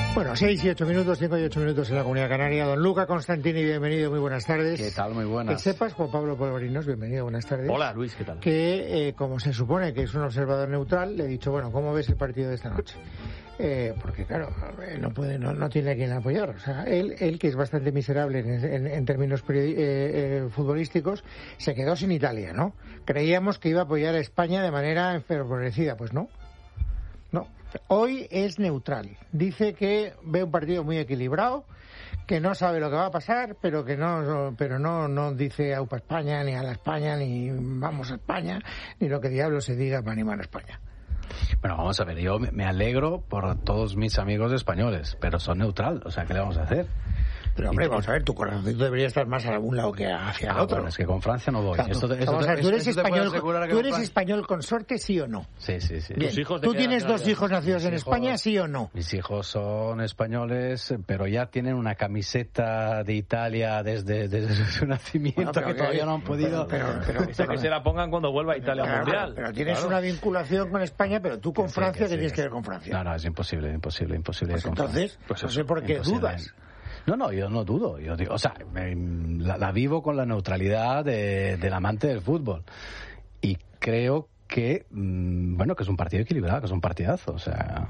Bueno, 6 y 8 minutos, 5 y 8 minutos en la Comunidad Canaria. Don Luca Constantini, bienvenido, muy buenas tardes. ¿Qué tal? Muy buenas. Que sepas, Juan Pablo Polvorinos, bienvenido, buenas tardes. Hola, Luis, ¿qué tal? Que, como se supone que es un observador neutral, le he dicho, bueno, ¿cómo ves el partido de esta noche? Porque, claro, no tiene a quien apoyar. O sea, él que es bastante miserable en términos futbolísticos, se quedó sin Italia, ¿no? Creíamos que iba a apoyar a España de manera enfervorecida, pues no. No, hoy es neutral. Dice que ve un partido muy equilibrado, que no sabe lo que va a pasar, pero no dice aupa España, ni a la España, ni vamos a España, ni lo que diablo se diga para animar a España. Bueno, vamos a ver, yo me alegro por todos mis amigos españoles, pero son neutral, o sea, ¿qué le vamos a hacer? Pero hombre, vamos a ver, tu corazón debería estar más a algún lado que hacia el otro. Bueno, es que con Francia no voy. Claro, tú eres español con suerte, ¿sí o no? Sí. Bien. ¿Tú tienes dos hijos nacidos en España, sí o no? Mis hijos son españoles, pero ya tienen una camiseta de Italia desde su nacimiento, que todavía no han podido... Pero que se la pongan cuando vuelva a Italia al Mundial. Pero tienes una vinculación con España, pero tú con Francia, ¿qué tienes que ver con Francia? No, es imposible. Pues entonces, no sé por qué dudas. No, yo no dudo. Yo digo, o sea, la vivo con la neutralidad del amante del fútbol. Y creo que, que es un partido equilibrado, que es un partidazo, o sea...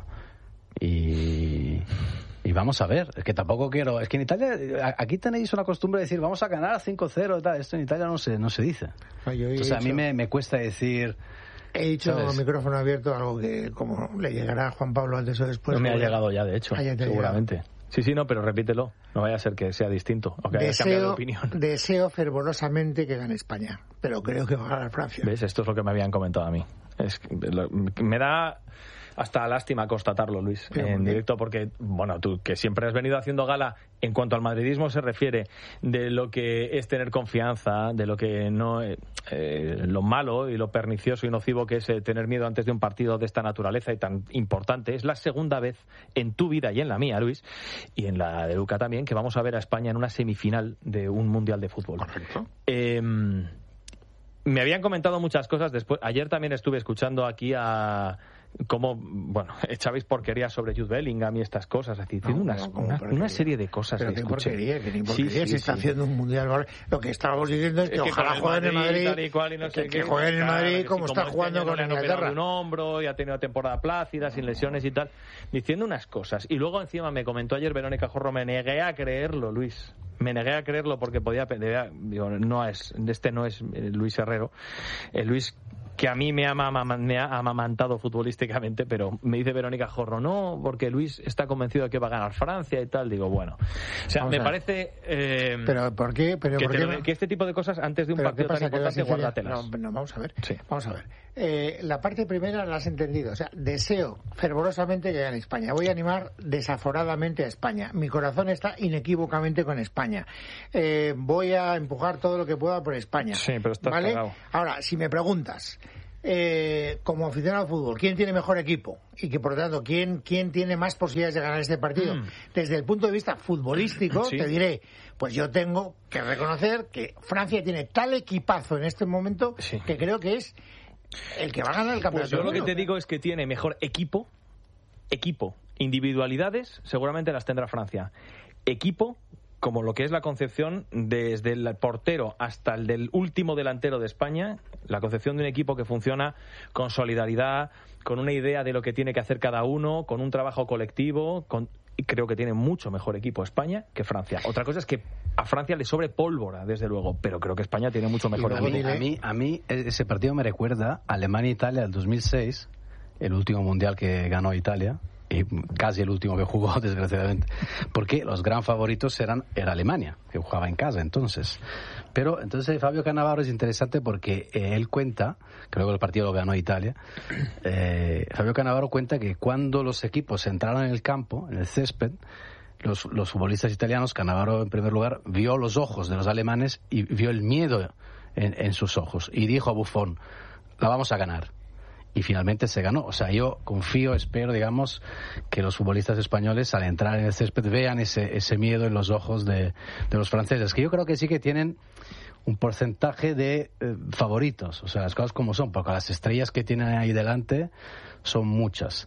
Y vamos a ver, es que tampoco quiero... Es que en Italia, aquí tenéis una costumbre de decir, vamos a ganar 5-0 y tal. Esto en Italia no se dice. Entonces a mí me cuesta decir... He dicho con micrófono abierto algo que, como le llegará a Juan Pablo antes o después... No me ha llegado ya, de hecho, seguramente. Sí, no, pero repítelo. No vaya a ser que sea distinto o que hayas cambiado de opinión. Deseo fervorosamente que gane España, pero creo que va a ganar Francia. ¿Ves? Esto es lo que me habían comentado a mí. Me da hasta lástima constatarlo, Luis, en directo, porque, bueno, tú que siempre has venido haciendo gala en cuanto al madridismo se refiere, de lo que es tener confianza, de lo que no, lo malo y lo pernicioso y nocivo que es tener miedo antes de un partido de esta naturaleza y tan importante. Es la segunda vez en tu vida y en la mía, Luis, y en la de Luca también, que vamos a ver a España en una semifinal de un Mundial de Fútbol. Correcto. Me habían comentado muchas cosas después. Ayer también estuve escuchando aquí a... Como, bueno, echabais porquería sobre Jude Bellingham y estas cosas, diciendo una serie de cosas que escuché. Que ni porquería se está haciendo un mundial. Lo que estábamos diciendo es que ojalá jueguen en Madrid, que jueguen en Madrid como está jugando con Inglaterra. Un hombro y ha tenido temporada plácida, sin lesiones y tal, diciendo unas cosas. Y luego encima me comentó ayer Verónica Jorro, me negué a creerlo, Luis. Me negué a creerlo porque digo, no es Luis Herrero. Luis que a mí me ha amamantado futbolísticamente, pero me dice Verónica Jorro, no, porque Luis está convencido de que va a ganar Francia y tal. Digo, bueno. O sea, me parece... ¿Pero por qué? Que este tipo de cosas antes de un partido tan importante, guárdatelas. No, vamos a ver. Sí. Vamos a ver. La parte primera la has entendido. O sea, deseo fervorosamente que gane España. Voy a animar desaforadamente a España. Mi corazón está inequívocamente con España. Voy a empujar todo lo que pueda por España. Sí, pero estás ¿vale? cagado. Ahora, si me preguntas... como aficionado al fútbol, ¿quién tiene mejor equipo? Y que por lo tanto, ¿quién tiene más posibilidades de ganar este partido? Desde el punto de vista futbolístico, sí. Te diré, pues yo tengo que reconocer que Francia tiene tal equipazo en este momento que creo que es el que va a ganar el campeonato. Pues yo lo que te digo es que tiene mejor equipo, individualidades, seguramente las tendrá Francia. Equipo, como lo que es la concepción desde el portero hasta el del último delantero de España, la concepción de un equipo que funciona con solidaridad, con una idea de lo que tiene que hacer cada uno, con un trabajo colectivo, y creo que tiene mucho mejor equipo España que Francia. Otra cosa es que a Francia le sobre pólvora, desde luego, pero creo que España tiene mucho mejor equipo. A mí ese partido me recuerda a Alemania-Italia del 2006, el último mundial que ganó Italia, y casi el último que jugó, desgraciadamente, porque los gran favoritos era Alemania, que jugaba en casa entonces. Pero entonces Fabio Cannavaro es interesante porque él cuenta, creo que el partido lo ganó Italia, Fabio Cannavaro cuenta que cuando los equipos entraron en el campo, en el césped, los futbolistas italianos, Cannavaro en primer lugar, vio los ojos de los alemanes y vio el miedo en sus ojos, y dijo a Buffon, la vamos a ganar. Y finalmente se ganó. O sea, yo confío, espero, digamos, que los futbolistas españoles al entrar en el césped vean ese miedo en los ojos de los franceses, que yo creo que sí que tienen un porcentaje de favoritos, o sea, las cosas como son, porque las estrellas que tienen ahí delante son muchas.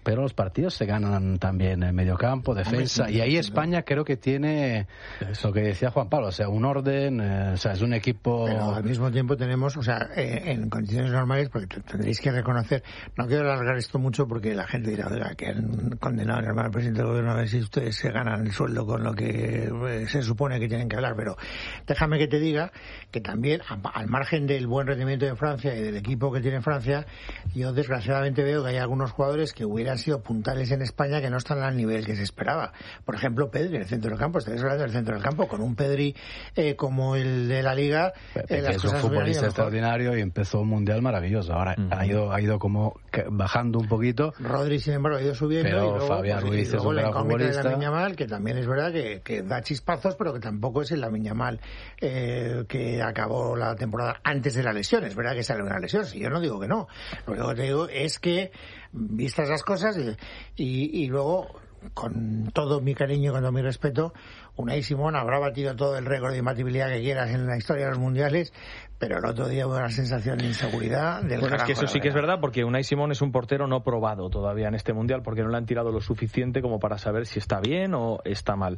pero los partidos se ganan también en medio campo, defensa, y ahí España creo que tiene lo que decía Juan Pablo, o sea, un orden, o sea, es un equipo... Pero al mismo tiempo tenemos, o sea, en condiciones normales, porque tendréis que reconocer, no quiero alargar esto mucho porque la gente dirá, oiga, que han condenado al hermano presidente del gobierno a ver si ustedes se ganan el sueldo con lo que se supone que tienen que hablar, pero déjame que te diga que también, al margen del buen rendimiento de Francia y del equipo que tiene Francia, yo desgraciadamente veo que hay algunos jugadores que hubieran sido puntales en España que no están al nivel que se esperaba. Por ejemplo, Pedri en el centro del campo, estáis hablando del centro del campo, con un Pedri como el de la Liga, las es un futbolista extraordinario y empezó un mundial maravilloso. Ahora ha ido como bajando un poquito. Rodri, sin embargo, ha ido subiendo. Pero y luego, Fabián Ruiz es un gran futbolista. De Lamine Yamal, que también es verdad que da chispazos, pero que tampoco es el Lamine Yamal que acabó la temporada antes de la lesión. Es verdad que sale una lesión, si yo no digo que no. Lo único que te digo es que, vistas las cosas, y luego, con todo mi cariño y con todo mi respeto, Unai Simón habrá batido todo el récord de imbatibilidad que quieras en la historia de los mundiales, pero el otro día hubo una sensación de inseguridad del Bueno, es que eso sí que es verdad. verdad, porque Unai Simón es un portero no probado todavía en este mundial, porque no le han tirado lo suficiente como para saber si está bien o está mal.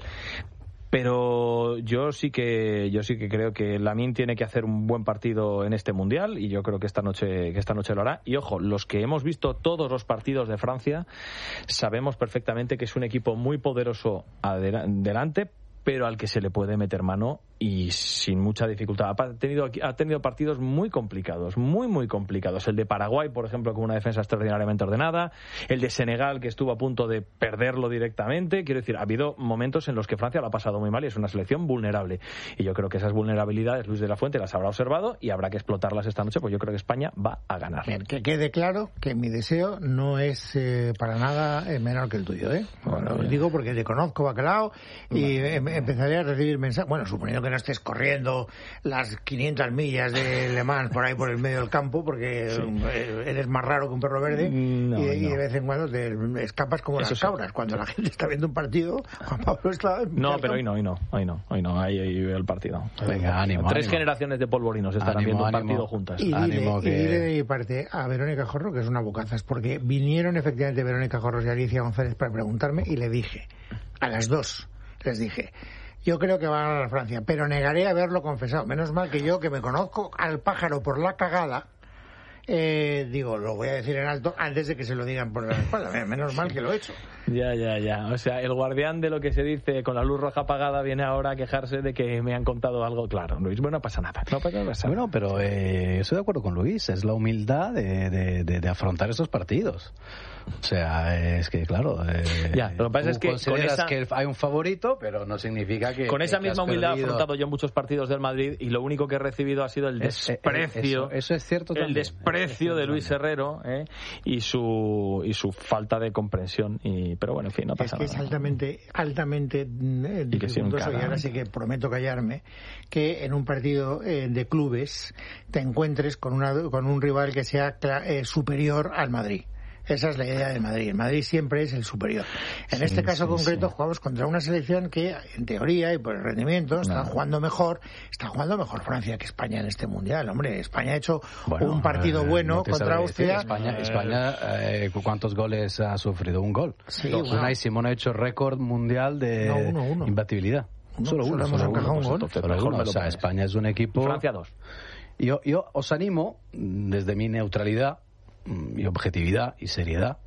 Pero yo sí que creo que Lamine tiene que hacer un buen partido en este mundial, y yo creo que esta noche lo hará. Y ojo, los que hemos visto todos los partidos de Francia sabemos perfectamente que es un equipo muy poderoso delante, pero al que se le puede meter mano y sin mucha dificultad. Ha tenido partidos muy complicados, muy complicados. El de Paraguay, por ejemplo, con una defensa extraordinariamente ordenada. El de Senegal, que estuvo a punto de perderlo directamente. Quiero decir, ha habido momentos en los que Francia lo ha pasado muy mal y es una selección vulnerable. Y yo creo que esas vulnerabilidades Luis de la Fuente las habrá observado y habrá que explotarlas esta noche, pues yo creo que España va a ganar. Bien, que quede claro que mi deseo no es para nada menor que el tuyo, ¿eh? Bueno, lo digo porque te conozco, Bacalao, y empezaré a recibir mensajes. Bueno, suponiendo que no estés corriendo las 500 millas de Le Mans por ahí por el medio del campo, porque eres más raro que un perro verde, y de vez en cuando te escapas como las cabras. Cuando la gente está viendo un partido, Juan Pablo está... No, pero hoy no, ahí veo el partido. Venga, ánimo. Tres generaciones de polvorinos estarán viendo un partido juntas. Y dile de mi parte a Verónica Jorro que es una bocazas, porque vinieron efectivamente Verónica Jorros y Alicia González para preguntarme, y le dije, a las dos, les dije, yo creo que va a ganar Francia, pero negaré haberlo confesado. Menos mal que yo, que me conozco al pájaro por la cagada, digo, lo voy a decir en alto antes de que se lo digan por la espalda. Menos mal que lo he hecho. Ya. O sea, el guardián de lo que se dice con la luz roja apagada viene ahora a quejarse de que me han contado algo. Claro, Luis, bueno, no pasa nada. Bueno, pero estoy de acuerdo con Luis. Es la humildad de afrontar esos partidos. O sea, es que, claro... lo que pasa es que consideras que hay un favorito, pero no significa que... Con esa misma humildad he afrontado yo muchos partidos del Madrid, y lo único que he recibido ha sido el desprecio... Eso es cierto también. El desprecio de Luis Herrero, y su falta de comprensión. Pero bueno, en fin, no pasa nada. Es que es altamente dificultoso, y ahora sí que prometo callarme, que en un partido de clubes te encuentres con un rival que sea superior al Madrid. Esa es la idea del Madrid. El Madrid siempre es el superior. En este caso concreto jugamos contra una selección que, en teoría y por el rendimiento, está jugando mejor Francia que España en este Mundial. Hombre, España ha hecho un partido bueno contra Austria. España ¿cuántos goles ha sufrido? Un gol. Sí, Unai Simón ha hecho récord mundial de imbatibilidad. Solo uno. O sea, España es un equipo... Francia 2. Yo os animo, desde mi neutralidad y objetividad y seriedad,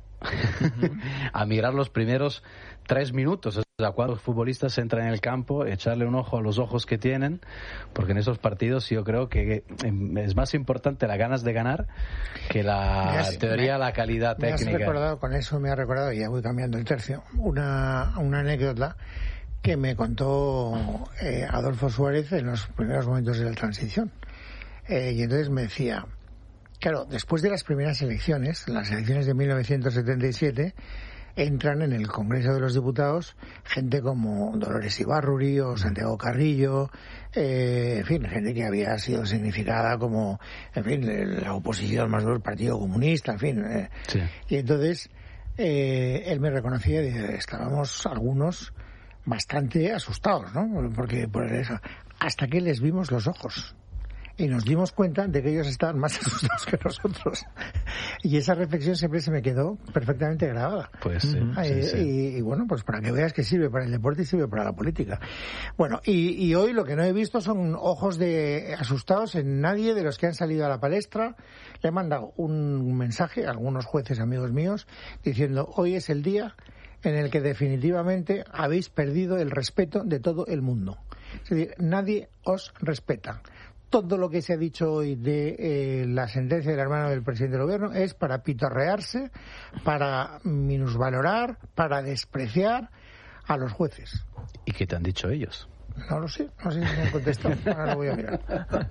a mirar los primeros 3 minutos. O sea, cuando los futbolistas entran en el campo, echarle un ojo a los ojos que tienen, porque en esos partidos yo creo que es más importante las ganas de ganar que la teoría, la calidad técnica. Me ha recordado, y ya voy cambiando el tercio, una anécdota que me contó Adolfo Suárez en los primeros momentos de la transición. Y entonces me decía... Claro, después de las primeras elecciones, las elecciones de 1977, entran en el Congreso de los Diputados gente como Dolores Ibarruri o Santiago Carrillo, en fin, gente que había sido significada como, en fin, la oposición más del Partido Comunista, en fin. Sí. Y entonces él me reconocía y dice, estábamos algunos bastante asustados, ¿no? Porque por eso, hasta que les vimos los ojos. y nos dimos cuenta de que ellos estaban más asustados que nosotros. Y esa reflexión siempre se me quedó perfectamente grabada. Pues sí, y bueno, pues para que veas que sirve para el deporte y sirve para la política. Bueno, y hoy lo que no he visto son ojos de asustados en nadie de los que han salido a la palestra. Le he mandado un mensaje a algunos jueces amigos míos diciendo: hoy es el día en el que definitivamente habéis perdido el respeto de todo el mundo. Es decir, nadie os respeta. Todo lo que se ha dicho hoy de la sentencia del hermano del presidente del gobierno es para pitorrearse, para minusvalorar, para despreciar a los jueces. ¿Y qué te han dicho ellos? No sé si me han contestado. Ahora lo voy a mirar.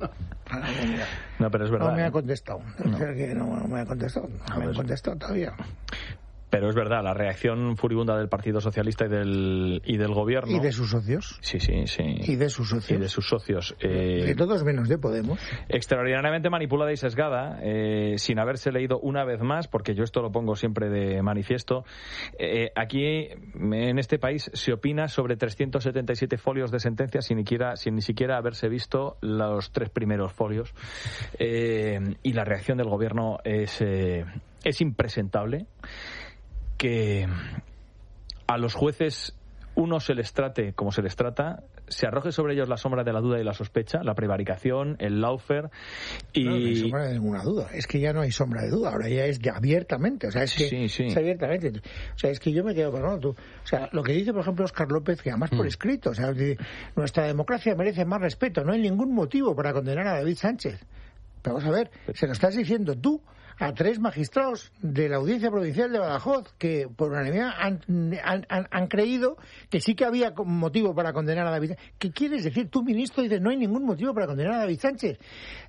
No, pero es verdad. No me ha contestado. No me ha contestado. No me han contestado todavía. Pero es verdad, la reacción furibunda del Partido Socialista y del gobierno. Y de sus socios. Sí. Y de sus socios. De todos menos de Podemos. Extraordinariamente manipulada y sesgada, sin haberse leído una vez más, porque yo esto lo pongo siempre de manifiesto. Aquí, en este país, se opina sobre 377 folios de sentencia sin ni siquiera haberse visto los 3 primeros folios. Y la reacción del gobierno es impresentable. Que a los jueces uno se les trate como se les trata, se arroje sobre ellos la sombra de la duda y la sospecha, la prevaricación, el lawfare y... No hay sombra de ninguna duda, es que ya no hay sombra de duda, ahora ya es abiertamente, o sea, es que es abiertamente, o sea, es que yo me quedo con tú, o sea, lo que dice por ejemplo Óscar López, que además por escrito, o sea, nuestra democracia merece más respeto, no hay ningún motivo para condenar a David Sánchez. Pero vamos a ver, se lo estás diciendo tú a 3 magistrados de la Audiencia Provincial de Badajoz que por unanimidad han creído que sí que había motivo para condenar a David Sánchez. ¿Qué quieres decir? Tú, ministro, dices no hay ningún motivo para condenar a David Sánchez.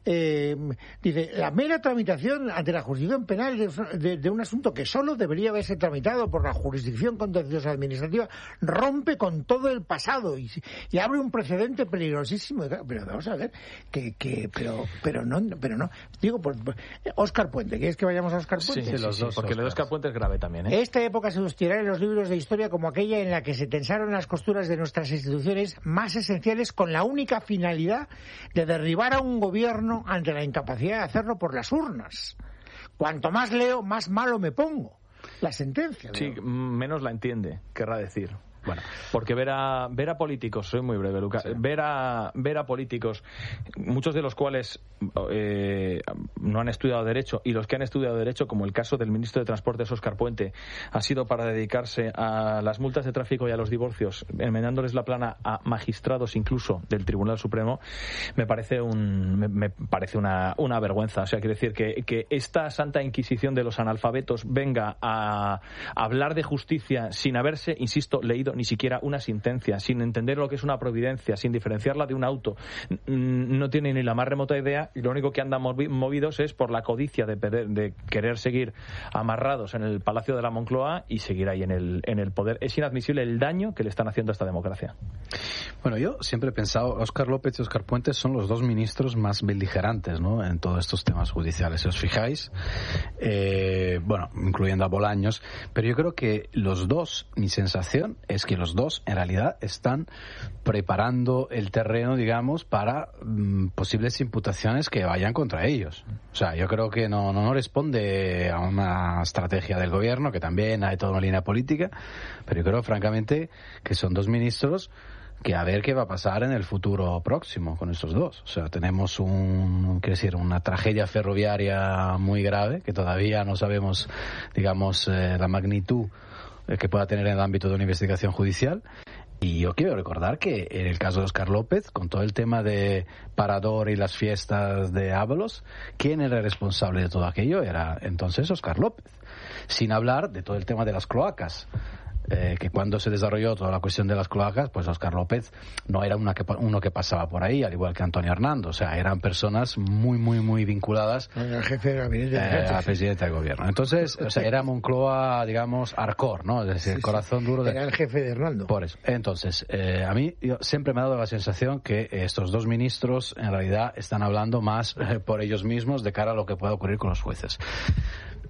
Dice, la mera tramitación ante la jurisdicción penal de un asunto que solo debería haberse tramitado por la jurisdicción contenciosa administrativa rompe con todo el pasado y abre un precedente peligrosísimo. Pero vamos a ver, pero no. Digo, Óscar Puente. ¿Quieres que vayamos a Óscar Puente? Sí, los dos. Porque lo de Óscar Puente es grave también, ¿eh? Esta época se sustituirá en los libros de historia como aquella en la que se tensaron las costuras de nuestras instituciones más esenciales con la única finalidad de derribar a un gobierno ante la incapacidad de hacerlo por las urnas. Cuanto más leo, más malo me pongo. La sentencia. Sí, menos la entiende, querrá decir. Bueno, porque ver a políticos, soy muy breve, Lucas, sí. ver a políticos, muchos de los cuales no han estudiado Derecho, y los que han estudiado Derecho, como el caso del ministro de Transportes, Óscar Puente, ha sido para dedicarse a las multas de tráfico y a los divorcios, enmendándoles la plana a magistrados incluso del Tribunal Supremo, me parece una vergüenza. O sea, quiere decir que esta Santa Inquisición de los analfabetos venga a hablar de justicia sin haberse, insisto, leído ni siquiera una sentencia, sin entender lo que es una providencia, sin diferenciarla de un auto, no tiene ni la más remota idea, y lo único que andan movidos es por la codicia de querer seguir amarrados en el Palacio de la Moncloa y seguir ahí en el poder. Es inadmisible el daño que le están haciendo a esta democracia. Bueno, yo siempre he pensado, Óscar López y Óscar Puente son los 2 ministros más beligerantes, ¿no?, en todos estos temas judiciales. Si os fijáis, incluyendo a Bolaños, pero yo creo que los dos, mi sensación es que los dos en realidad están preparando el terreno, digamos, para posibles imputaciones que vayan contra ellos. O sea, yo creo que no responde a una estrategia del gobierno, que también hay toda una línea política, pero yo creo francamente que son 2 ministros que a ver qué va a pasar en el futuro próximo con estos dos. O sea, tenemos una tragedia ferroviaria muy grave, que todavía no sabemos, digamos, la magnitud que pueda tener en el ámbito de una investigación judicial. Y yo quiero recordar que en el caso de Óscar López, con todo el tema de Parador y las fiestas de Ábalos, ¿quién era el responsable de todo aquello? Era entonces Óscar López. Sin hablar de todo el tema de las cloacas. Que cuando se desarrolló toda la cuestión de las cloacas, pues Óscar López no era uno que pasaba por ahí, al igual que Antonio Hernando. O sea, eran personas muy, muy, muy vinculadas al jefe de gabinete al presidente del gobierno. Entonces, o sea, era Moncloa, digamos, hardcore, ¿no? Es decir, el corazón duro de... Era el jefe de Hernando. Por eso. Entonces, a mí siempre me ha dado la sensación que estos 2 ministros en realidad están hablando más por ellos mismos de cara a lo que pueda ocurrir con los jueces.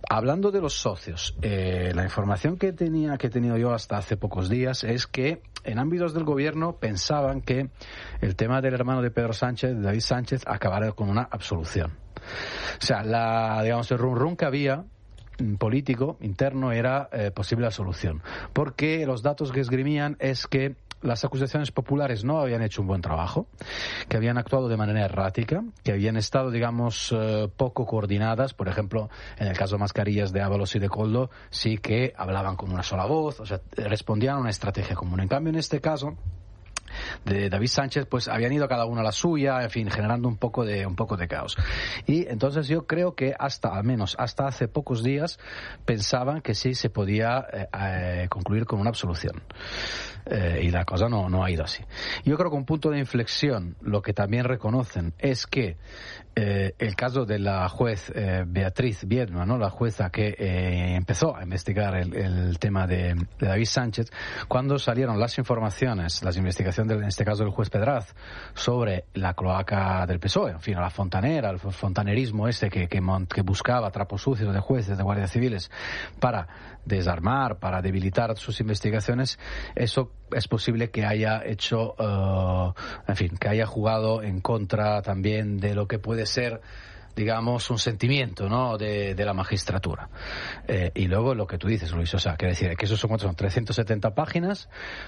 Hablando de los socios, la información que he tenido yo hasta hace pocos días es que en ámbitos del gobierno pensaban que el tema del hermano de Pedro Sánchez, de David Sánchez, acabará con una absolución. O sea, el rum que había político interno era posible la solución, porque los datos que esgrimían es que las acusaciones populares no habían hecho un buen trabajo, que habían actuado de manera errática, que habían estado, digamos, poco coordinadas. Por ejemplo, en el caso de Mascarillas, de Ábalos y de Koldo, sí que hablaban con una sola voz, o sea, respondían a una estrategia común. En cambio, en este caso de David Sánchez, pues habían ido cada uno a la suya, en fin, generando un poco de caos. Y entonces yo creo que al menos hasta hace pocos días pensaban que sí se podía concluir con una absolución. Y la cosa no ha ido así. Yo creo que un punto de inflexión, lo que también reconocen, es que el caso de la juez Beatriz Viedma, ¿no?, la jueza que empezó a investigar el tema de David Sánchez, cuando salieron las informaciones, las investigaciones en este caso del juez Pedraz, sobre la cloaca del PSOE, en fin, la fontanera, el fontanerismo que buscaba trapos sucios de jueces, de guardias civiles, para desarmar, para debilitar sus investigaciones, eso es posible que haya hecho, en fin, que haya jugado en contra también de lo que puede ser, digamos, un sentimiento, ¿no?, de la magistratura. Y luego lo que tú dices, Luis, o sea, quiere decir que esos son 370 páginas,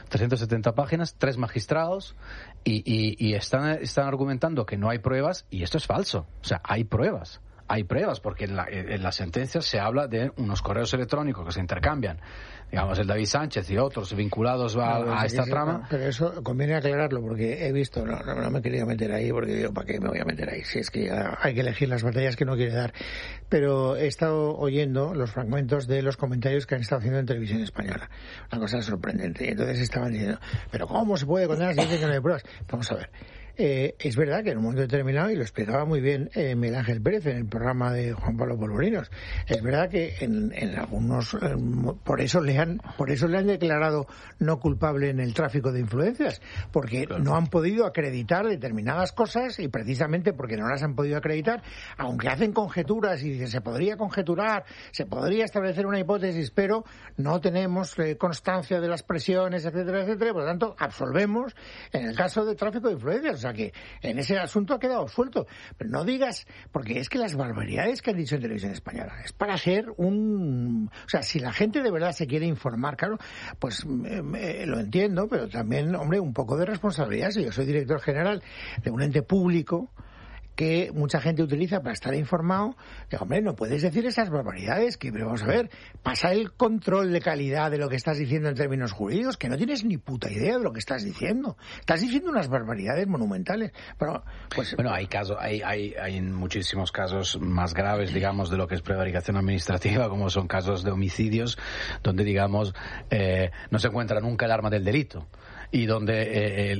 3 magistrados, y están argumentando que no hay pruebas, y esto es falso. O sea, hay pruebas. Hay pruebas, porque en la sentencia se habla de unos correos electrónicos que se intercambian, digamos, el David Sánchez y otros vinculados a esta trama. Pero eso conviene aclararlo, porque he visto, no me quería meter ahí, porque digo, ¿para qué me voy a meter ahí? Si es que ya hay que elegir las batallas que no quiere dar. Pero he estado oyendo los fragmentos de los comentarios que han estado haciendo en Televisión Española. Una cosa sorprendente. Y entonces estaban diciendo, ¿pero cómo se puede condenar si dice que no hay pruebas? Vamos a ver. Es verdad que en un momento determinado, y lo explicaba muy bien Miguel Ángel Pérez en el programa de Juan Pablo Polvorinos, es verdad que en algunos por eso le han declarado no culpable en el tráfico de influencias, porque no han podido acreditar determinadas cosas, y precisamente porque no las han podido acreditar, aunque hacen conjeturas y dicen se podría conjeturar, se podría establecer una hipótesis, pero no tenemos constancia de las presiones, etcétera, etcétera, por lo tanto absolvemos en el caso de tráfico de influencias. O sea que en ese asunto ha quedado suelto. Pero no digas, porque es que las barbaridades que han dicho en Televisión Española es para hacer o sea, si la gente de verdad se quiere informar, claro, pues lo entiendo, pero también, hombre, un poco de responsabilidad. Si yo soy director general de un ente público que mucha gente utiliza para estar informado, que, hombre, no puedes decir esas barbaridades, pero vamos a ver, pasa el control de calidad de lo que estás diciendo en términos jurídicos, que no tienes ni puta idea de lo que estás diciendo. Estás diciendo unas barbaridades monumentales. Pero, pues, bueno, hay muchísimos casos más graves, digamos, de lo que es prevaricación administrativa, como son casos de homicidios, donde, digamos, no se encuentra nunca el arma del delito, y donde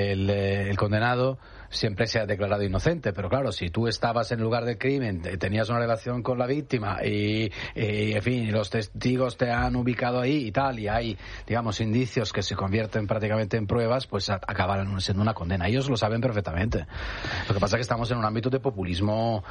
el condenado siempre se ha declarado inocente. Pero claro, si tú estabas en el lugar del crimen, tenías una relación con la víctima y en fin, los testigos te han ubicado ahí y tal, y hay, digamos, indicios que se convierten prácticamente en pruebas, pues acabarán siendo una condena. Ellos lo saben perfectamente. Lo que pasa es que estamos en un ámbito de populismo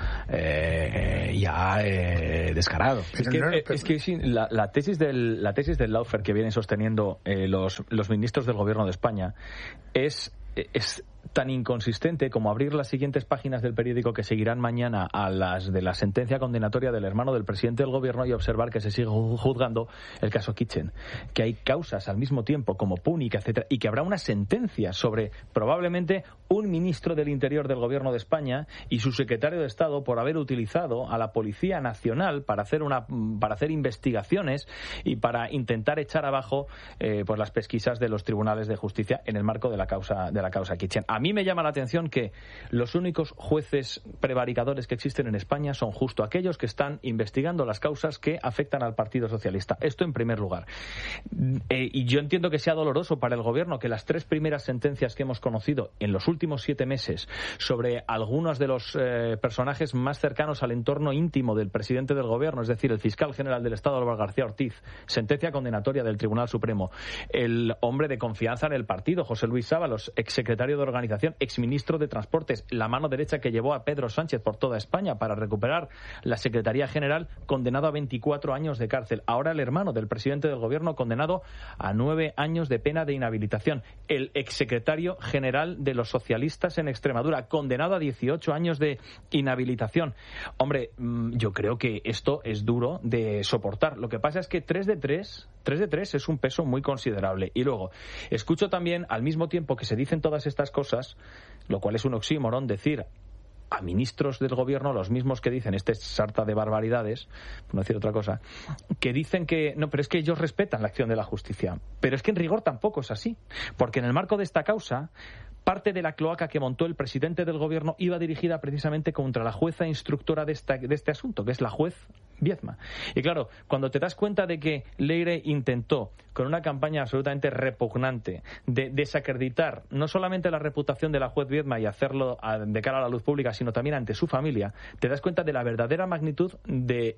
ya descarado. Es que la tesis del lawfare que vienen sosteniendo los ministros del Gobierno de España es tan inconsistente como abrir las siguientes páginas del periódico que seguirán mañana a las de la sentencia condenatoria del hermano del presidente del gobierno y observar que se sigue juzgando el caso Kitchen, que hay causas al mismo tiempo como Púnica, etcétera, y que habrá una sentencia sobre probablemente un ministro del Interior del gobierno de España y su secretario de Estado por haber utilizado a la Policía Nacional para hacer investigaciones y para intentar echar abajo pues las pesquisas de los tribunales de justicia en el marco de la causa Kitchen. A mí me llama la atención que los únicos jueces prevaricadores que existen en España son justo aquellos que están investigando las causas que afectan al Partido Socialista. Esto en primer lugar. Y yo entiendo que sea doloroso para el gobierno que las 3 primeras sentencias que hemos conocido en los últimos 7 meses sobre algunos de los personajes más cercanos al entorno íntimo del presidente del gobierno, es decir, el fiscal general del Estado, Álvaro García Ortiz, sentencia condenatoria del Tribunal Supremo, el hombre de confianza en el partido, José Luis Ábalos, exsecretario de organización organización, exministro de Transportes, la mano derecha que llevó a Pedro Sánchez por toda España para recuperar la Secretaría General, condenado a 24 años de cárcel. Ahora el hermano del presidente del gobierno condenado a 9 años de pena de inhabilitación. El exsecretario general de los socialistas en Extremadura, condenado a 18 años de inhabilitación. Hombre, yo creo que esto es duro de soportar. Lo que pasa es que 3 de 3 es un peso muy considerable. Y luego, escucho también, al mismo tiempo que se dicen todas estas cosas, lo cual es un oxímoron, decir a ministros del gobierno, los mismos que dicen este sarta de barbaridades, por no decir otra cosa, que dicen que no, pero es que ellos respetan la acción de la justicia. Pero es que en rigor tampoco es así, porque en el marco de esta causa, parte de la cloaca que montó el presidente del gobierno iba dirigida precisamente contra la jueza instructora de este asunto, que es la juez Viedma. Y claro, cuando te das cuenta de que Leire intentó, con una campaña absolutamente repugnante, de desacreditar no solamente la reputación de la juez Viedma y hacerlo de cara a la luz pública, sino también ante su familia, te das cuenta de la verdadera magnitud de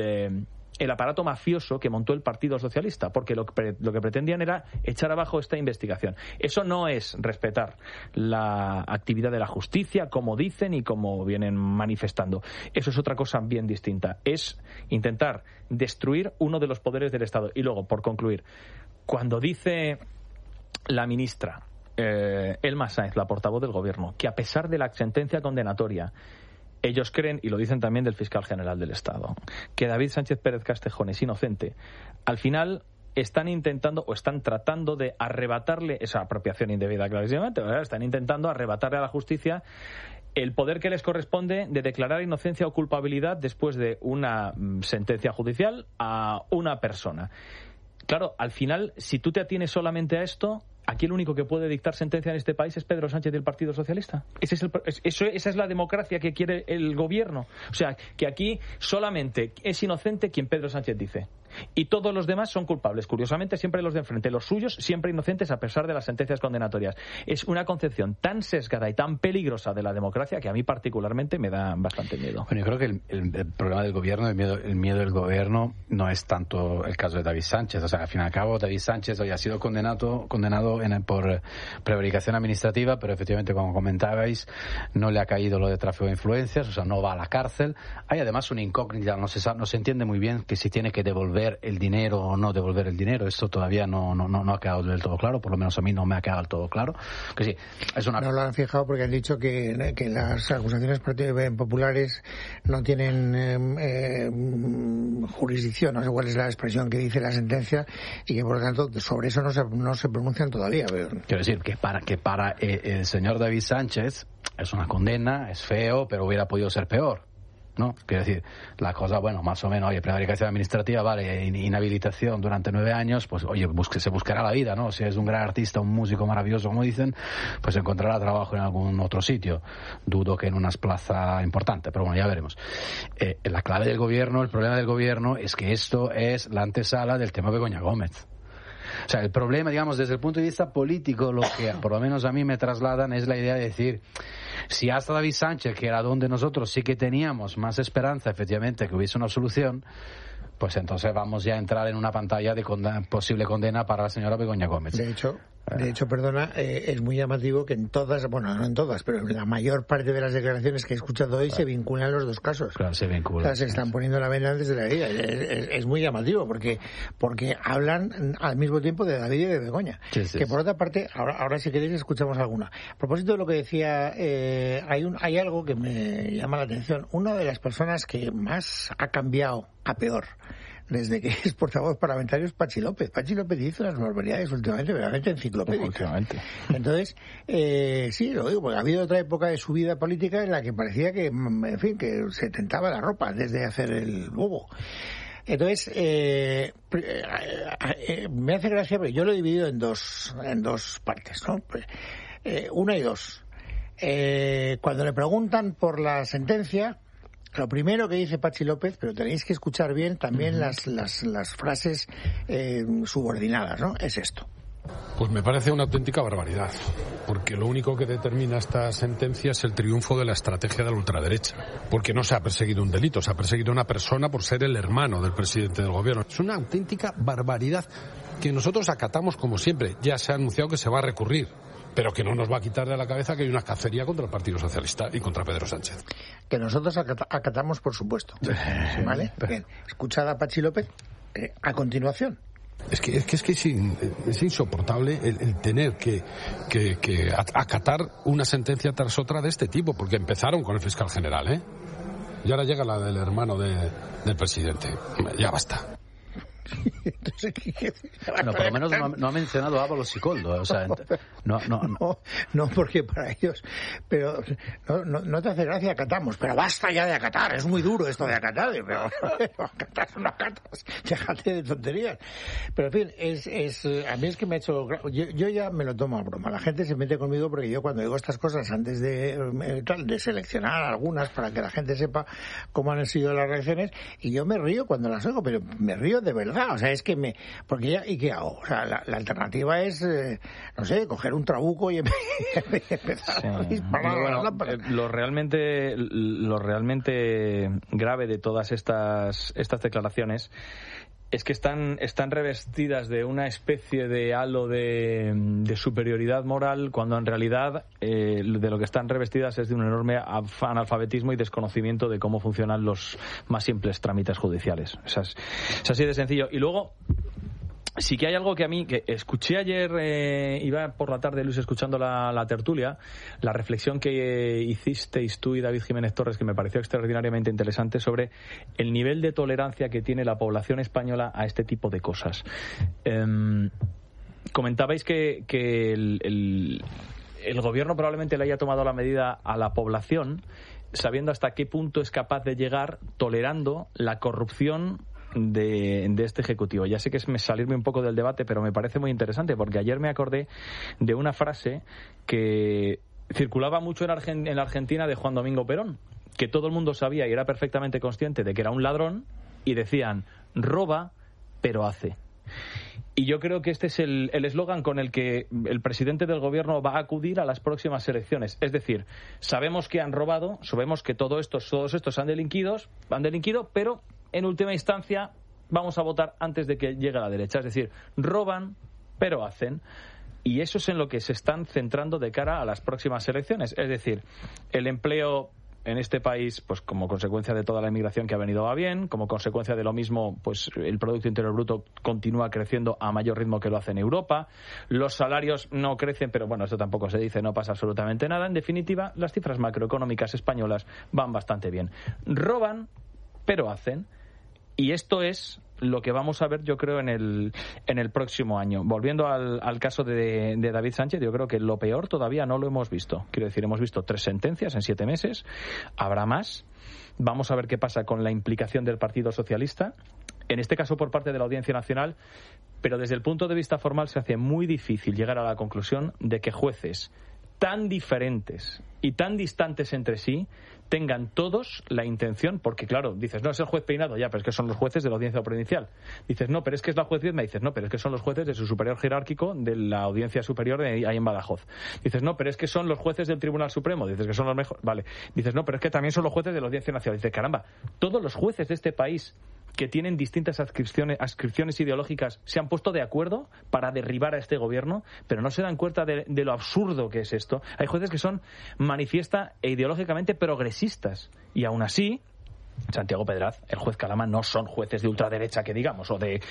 el aparato mafioso que montó el Partido Socialista, porque lo que pretendían era echar abajo esta investigación. Eso no es respetar la actividad de la justicia, como dicen y como vienen manifestando. Eso es otra cosa bien distinta. Es intentar destruir uno de los poderes del Estado. Y luego, por concluir, cuando dice la ministra Elma Sáenz, la portavoz del Gobierno, que a pesar de la sentencia condenatoria, ellos creen, y lo dicen también del fiscal general del Estado, que David Sánchez Pérez Castejón es inocente, al final están intentando o están tratando de arrebatarle esa apropiación indebida, clarísimamente, ¿verdad? Están intentando arrebatarle a la justicia el poder que les corresponde de declarar inocencia o culpabilidad después de una sentencia judicial a una persona. Claro, al final, si tú te atienes solamente a esto, aquí el único que puede dictar sentencia en este país es Pedro Sánchez del Partido Socialista. Esa es la democracia que quiere el gobierno. O sea, que aquí solamente es inocente quien Pedro Sánchez dice. Y todos los demás son culpables. Curiosamente, siempre los de enfrente, los suyos, siempre inocentes a pesar de las sentencias condenatorias. Es una concepción tan sesgada y tan peligrosa de la democracia que a mí particularmente me da bastante miedo. Bueno, yo creo que el problema del gobierno, el miedo del gobierno no es tanto el caso de David Sánchez. O sea, al fin y al cabo, David Sánchez hoy ha sido condenado por prevaricación administrativa, pero efectivamente, como comentabais, no le ha caído lo de tráfico de influencias, o sea, no va a la cárcel. Hay además una incógnita, no se entiende muy bien que si tiene que devolver el dinero o no devolver el dinero. Esto todavía no ha quedado del todo claro, por lo menos a mí no me ha quedado del todo claro. Que sí, no lo han fijado porque han dicho que las acusaciones populares no tienen jurisdicción, no sé cuál es la expresión que dice la sentencia, y que por lo tanto sobre eso no se pronuncian todavía. Pero... Quiero decir que para el señor David Sánchez es una condena, es feo, pero hubiera podido ser peor, ¿no? Quiero decir, la cosa, bueno, más o menos, oye, prevaricación administrativa, vale, inhabilitación durante 9 años, pues oye, se buscará la vida, ¿no? Si es un gran artista, un músico maravilloso, como dicen, pues encontrará trabajo en algún otro sitio. Dudo que en una plaza importante, pero bueno, ya veremos. La clave del gobierno, el problema del gobierno es que esto es la antesala del tema Begoña Gómez. O sea, el problema, digamos, desde el punto de vista político, lo que por lo menos a mí me trasladan es la idea de decir, si hasta David Sánchez, que era donde nosotros sí que teníamos más esperanza, efectivamente, que hubiese una solución, pues entonces vamos ya a entrar en una pantalla de posible condena para la señora Begoña Gómez. De hecho, perdona, es muy llamativo que en todas, bueno, no en todas, pero en la mayor parte de las declaraciones que he escuchado hoy se vinculan los dos casos. Claro, se vinculan. O sea, se están poniendo la venda antes de la herida. Es muy llamativo porque hablan al mismo tiempo de David y de Begoña. Sí. Que por otra parte, ahora si queréis escuchamos alguna. A propósito de lo que decía, hay algo que me llama la atención. Una de las personas que más ha cambiado a peor desde que es portavoz parlamentario es Pachi López. Pachi López dice unas barbaridades últimamente verdaderamente enciclopédicas. Entonces, sí, lo digo, porque ha habido otra época de su vida política en la que parecía que, en fin, que se tentaba la ropa antes de hacer el bobo. Entonces, me hace gracia, porque yo lo he dividido en dos partes, ¿no? Una y dos. Cuando le preguntan por la sentencia, lo primero que dice Pachi López, pero tenéis que escuchar bien también las frases subordinadas, ¿no? Es esto. Pues me parece una auténtica barbaridad, porque lo único que determina esta sentencia es el triunfo de la estrategia de la ultraderecha, porque no se ha perseguido un delito, se ha perseguido a una persona por ser el hermano del presidente del gobierno. Es una auténtica barbaridad que nosotros acatamos como siempre. Ya se ha anunciado que se va a recurrir, pero que no nos va a quitar de la cabeza que hay una cacería contra el Partido Socialista y contra Pedro Sánchez. Que nosotros acatamos, por supuesto. ¿Vale? Bien. Escuchad a Pachi López a continuación. Es que es insoportable el tener que acatar una sentencia tras otra de este tipo, porque empezaron con el fiscal general, ¿eh? Y ahora llega la del hermano del presidente. Ya basta. Entonces, bueno, por lo menos no ha mencionado a Ábalos y Koldo, o sea, no, porque para ellos, pero no te hace gracia acatamos, pero basta ya de acatar, es muy duro esto de acatar, pero no acatas, déjate de tonterías. Pero en fin, a mí es que me ha hecho, yo ya me lo tomo a broma, la gente se mete conmigo porque yo cuando digo estas cosas antes de seleccionar algunas para que la gente sepa cómo han sido las reacciones, y yo me río cuando las oigo, pero me río de verdad. O sea, es que porque ya, ¿y qué hago? O sea, la alternativa es, no sé, coger un trabuco y empezar a disparar. Lo realmente grave de todas estas declaraciones es que están revestidas de una especie de halo de superioridad moral, cuando en realidad de lo que están revestidas es de un enorme analfabetismo y desconocimiento de cómo funcionan los más simples trámites judiciales. Es así de sencillo. Y luego, sí que hay algo que a mí, que escuché ayer, iba por la tarde, Luis, escuchando la tertulia, la reflexión que hicisteis tú y David Jiménez Torres, que me pareció extraordinariamente interesante, sobre el nivel de tolerancia que tiene la población española a este tipo de cosas. Comentabais que el gobierno probablemente le haya tomado la medida a la población, sabiendo hasta qué punto es capaz de llegar tolerando la corrupción de este Ejecutivo. Ya sé que es salirme un poco del debate, pero me parece muy interesante, porque ayer me acordé de una frase que circulaba mucho en la Argentina de Juan Domingo Perón, que todo el mundo sabía y era perfectamente consciente de que era un ladrón, y decían: roba, pero hace. Y yo creo que este es el eslogan con el que el presidente del gobierno va a acudir a las próximas elecciones. Es decir, sabemos que han robado, sabemos que todos estos han delinquido, pero en última instancia vamos a votar antes de que llegue la derecha. Es decir, roban, pero hacen. Y eso es en lo que se están centrando de cara a las próximas elecciones. Es decir, el empleo en este país, pues como consecuencia de toda la inmigración que ha venido, va bien. Como consecuencia de lo mismo, pues el Producto Interior Bruto continúa creciendo a mayor ritmo que lo hace en Europa. Los salarios no crecen, pero bueno, esto tampoco se dice, no pasa absolutamente nada. En definitiva, las cifras macroeconómicas españolas van bastante bien. Roban, pero hacen. Y esto es lo que vamos a ver, yo creo, en el próximo año. Volviendo al caso de David Sánchez, yo creo que lo peor todavía no lo hemos visto. Quiero decir, hemos visto 3 sentencias en 7 meses. Habrá más. Vamos a ver qué pasa con la implicación del Partido Socialista, en este caso por parte de la Audiencia Nacional, pero desde el punto de vista formal se hace muy difícil llegar a la conclusión de que jueces tan diferentes y tan distantes entre sí tengan todos la intención, porque claro, dices, no, es el juez Peinado, ya, pero es que son los jueces de la Audiencia Provincial. Dices, no, pero es que es la juez Viedma. Dices, no, pero es que son los jueces de su superior jerárquico de la Audiencia Superior de ahí en Badajoz. Dices, no, pero es que son los jueces del Tribunal Supremo. Dices que son los mejores. Vale. Dices, no, pero es que también son los jueces de la Audiencia Nacional. Dices, caramba, todos los jueces de este país que tienen distintas adscripciones ideológicas se han puesto de acuerdo para derribar a este gobierno, pero no se dan cuenta de lo absurdo que es esto. Hay jueces que son manifiesta e ideológicamente progresistas, y aún así Santiago Pedraz, el juez Calama, no son jueces de ultraderecha, que digamos, o de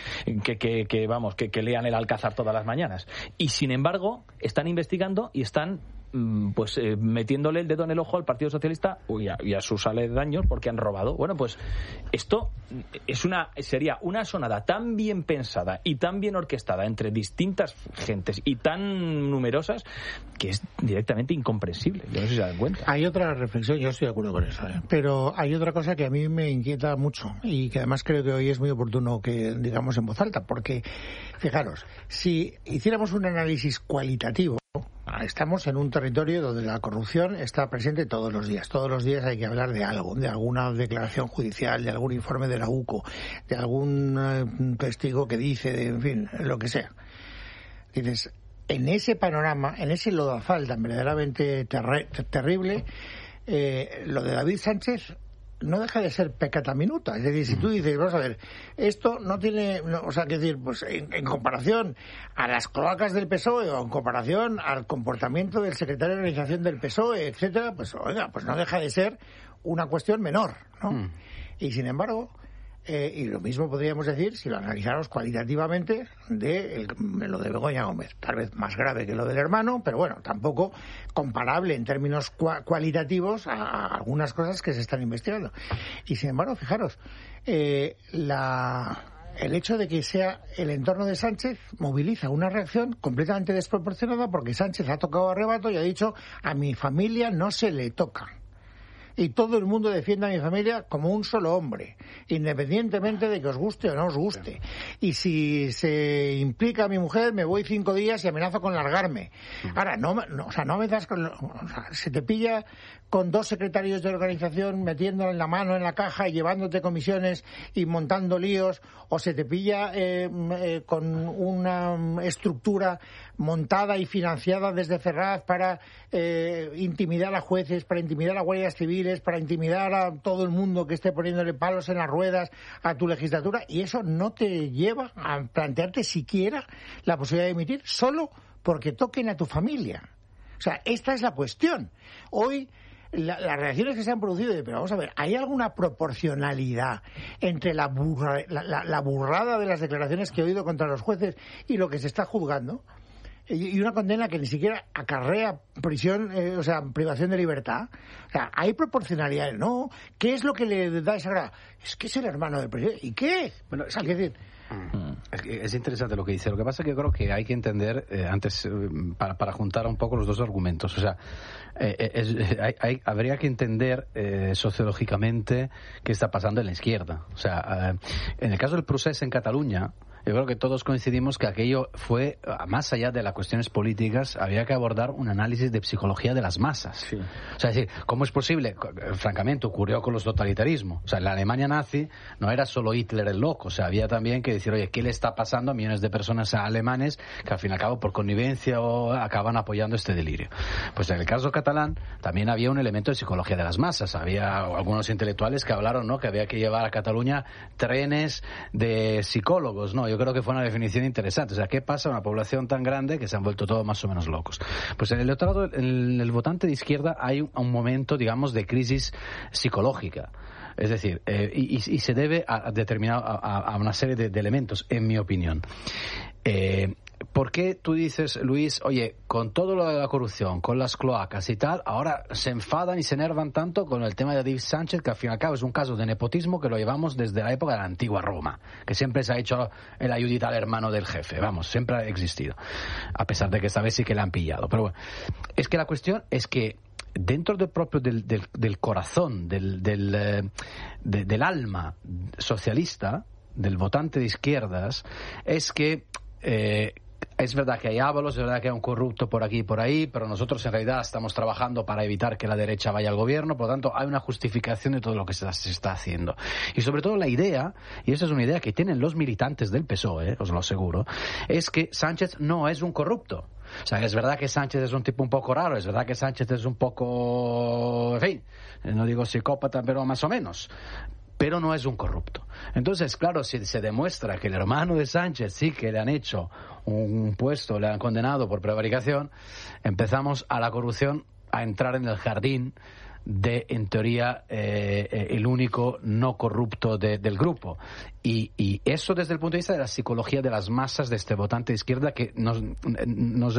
que lean el Alcázar todas las mañanas. Y sin embargo, están investigando y están metiéndole el dedo en el ojo al Partido Socialista y a sus aledaños porque han robado. Bueno, pues esto sería una sonada tan bien pensada y tan bien orquestada entre distintas gentes y tan numerosas que es directamente incomprensible. Yo no sé si se dan cuenta. Hay otra reflexión, yo estoy de acuerdo con eso, pero hay otra cosa que a mí me inquieta mucho y que además creo que hoy es muy oportuno que digamos en voz alta, porque fijaros, si hiciéramos un análisis cualitativo, estamos en un territorio donde la corrupción está presente todos los días. Todos los días hay que hablar de algo, de alguna declaración judicial, de algún informe de la UCO, de algún testigo que dice, en fin, lo que sea. Dices, en ese panorama, en ese lodazal tan verdaderamente terrible, lo de David Sánchez no deja de ser peccata minuta. Es decir, si tú dices, vamos a ver, esto no tiene, o sea, que decir, pues en comparación a las cloacas del PSOE o en comparación al comportamiento del secretario de organización del PSOE, etcétera, pues oiga, pues no deja de ser una cuestión menor, ¿no? Y sin embargo, y lo mismo podríamos decir si lo analizáramos cualitativamente de lo de Begoña Gómez, tal vez más grave que lo del hermano, pero bueno, tampoco comparable en términos cualitativos a algunas cosas que se están investigando. Y sin embargo, fijaros, el hecho de que sea el entorno de Sánchez moviliza una reacción completamente desproporcionada, porque Sánchez ha tocado a rebato y ha dicho: a mi familia no se le toca. Y todo el mundo defiende a mi familia como un solo hombre, independientemente de que os guste o no os guste. Y si se implica a mi mujer, me voy 5 días y amenazo con largarme. Ahora, no me das con... O sea, se te pilla con 2 secretarios de organización metiéndole la mano en la caja y llevándote comisiones y montando líos, o se te pilla con una estructura montada y financiada desde Ferraz para intimidar a jueces, para intimidar a guardias civiles, para intimidar a todo el mundo que esté poniéndole palos en las ruedas a tu legislatura, y eso no te lleva a plantearte siquiera la posibilidad de emitir solo porque toquen a tu familia. O sea, esta es la cuestión. Hoy las reacciones que se han producido, pero vamos a ver, ¿hay alguna proporcionalidad entre la burrada de las declaraciones que he oído contra los jueces y lo que se está juzgando? Y una condena que ni siquiera acarrea prisión, privación de libertad. O sea, hay proporcionalidad, ¿no? ¿Qué es lo que le da esa grada? Es que es el hermano del presidente. ¿Y qué? Bueno, es que es interesante lo que dice. Lo que pasa es que yo creo que hay que entender, para juntar un poco los dos argumentos. O sea, habría que entender sociológicamente qué está pasando en la izquierda. O sea, en el caso del procés en Cataluña, yo creo que todos coincidimos que aquello fue, más allá de las cuestiones políticas, había que abordar un análisis de psicología de las masas. Sí. O sea, es decir, ¿cómo es posible? Francamente, ocurrió con los totalitarismos. O sea, en la Alemania nazi no era solo Hitler el loco. O sea, había también que decir, oye, ¿qué le está pasando a millones de personas alemanes que al fin y al cabo, por connivencia, acaban apoyando este delirio? Pues en el caso catalán también había un elemento de psicología de las masas. Había algunos intelectuales que hablaron, ¿no?, que había que llevar a Cataluña trenes de psicólogos, ¿no? Yo creo que fue una definición interesante. O sea, ¿qué pasa a una población tan grande que se han vuelto todos más o menos locos? Pues en el electorado, en el votante de izquierda, hay un momento, digamos, de crisis psicológica. Es decir, y se debe a una serie de elementos, en mi opinión. ¿Por qué tú dices, Luis, oye, con todo lo de la corrupción, con las cloacas y tal, ahora se enfadan y se enervan tanto con el tema de David Sánchez, que al fin y al cabo es un caso de nepotismo que lo llevamos desde la época de la antigua Roma, que siempre se ha hecho el ayudita al hermano del jefe, vamos, siempre ha existido, a pesar de que esta vez sí que le han pillado. Pero bueno, es que la cuestión es que dentro del propio del corazón, del alma socialista, del votante de izquierdas, es que es verdad que hay ábalos, es verdad que hay un corrupto por aquí y por ahí, pero nosotros en realidad estamos trabajando para evitar que la derecha vaya al gobierno, por lo tanto hay una justificación de todo lo que se está haciendo. Y sobre todo la idea, y esa es una idea que tienen los militantes del PSOE, os lo aseguro, es que Sánchez no es un corrupto. O sea, es verdad que Sánchez es un tipo un poco raro, es verdad que Sánchez es un poco, en fin, no digo psicópata, pero más o menos, pero no es un corrupto. Entonces, claro, si se demuestra que el hermano de Sánchez sí que le han hecho un puesto, le han condenado por prevaricación, empezamos a la corrupción a entrar en el jardín de, en teoría, el único no corrupto del grupo. Y eso desde el punto de vista de la psicología de las masas de este votante de izquierda que nos